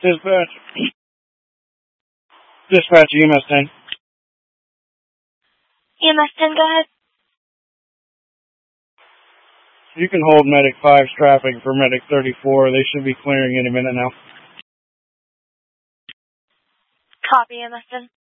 Dispatch. Dispatch EMS 10. EMS 10, go ahead. You can hold Medic 5's traffic for Medic 34. They should be clearing any minute now. Copy, EMS 10.